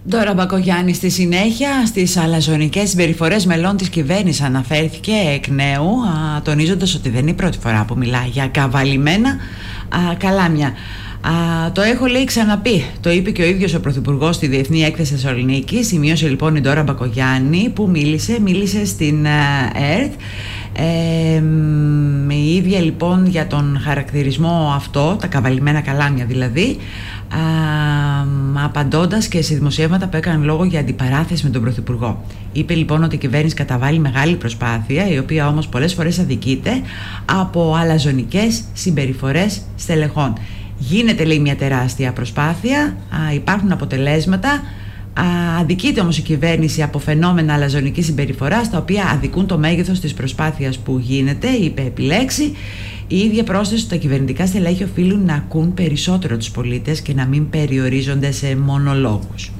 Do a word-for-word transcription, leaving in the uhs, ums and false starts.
Ντόρα Μπακογιάννη στη συνέχεια στις αλαζονικές συμπεριφορές μελών της κυβέρνησης αναφέρθηκε εκ νέου, α, τονίζοντας ότι δεν είναι η πρώτη φορά που μιλάει για καβαλημένα α, καλάμια. Α, το έχω, λέει, ξαναπεί. Το είπε και ο ίδιος ο Πρωθυπουργός στη Διεθνή Έκθεση Θεσσαλονίκη. Σημείωσε λοιπόν η Ντόρα Μπακογιάννη που μίλησε, μίλησε στην ΕΡΤ. Ε, με η ίδια λοιπόν για τον χαρακτηρισμό αυτό, τα καβαλημένα καλάμια δηλαδή, α, απαντώντας και σε δημοσιεύματα που έκαναν λόγο για αντιπαράθεση με τον Πρωθυπουργό. Είπε λοιπόν ότι η κυβέρνηση καταβάλει μεγάλη προσπάθεια, η οποία όμως πολλές φορές αδικείται από αλαζονικές συμπεριφορές στελεχών. Γίνεται, λέει, μια τεράστια προσπάθεια, α, υπάρχουν αποτελέσματα, α, αδικείται όμως η κυβέρνηση από φαινόμενα αλαζονικής συμπεριφοράς, τα οποία αδικούν το μέγεθος της προσπάθειας που γίνεται, είπε επιλέξει. Η ίδια πρόσθεση ότι τα κυβερνητικά στελέχη οφείλουν να ακούν περισσότερο τους πολίτες και να μην περιορίζονται σε μονολόγους.